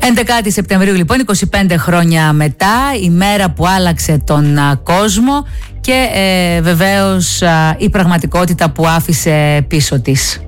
11 Σεπτεμβρίου λοιπόν, 25 χρόνια μετά, η μέρα που άλλαξε τον κόσμο και βεβαίως η πραγματικότητα που άφησε πίσω της.